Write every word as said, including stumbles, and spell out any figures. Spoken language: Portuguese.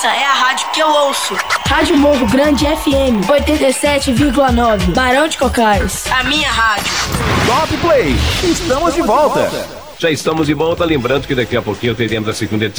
Essa é a rádio que eu ouço. Rádio Morro Grande F M oitenta e sete vírgula nove, Barão de Cocais. A minha rádio. Top Play, estamos de volta. Já estamos de volta, lembrando que daqui a pouquinho teremos a segunda edição